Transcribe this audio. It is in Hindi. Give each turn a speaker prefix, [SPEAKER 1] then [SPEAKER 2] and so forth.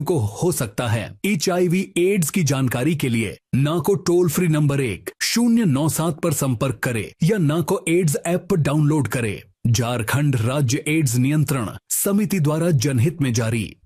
[SPEAKER 1] को हो सकता है। HIV एड्स की जानकारी के लिए नाको टोल फ्री नंबर 1097 पर संपर्क करें या नाको एड्स ऐप डाउनलोड करें। झारखंड राज्य एड्स नियंत्रण समिति द्वारा जनहित में जारी।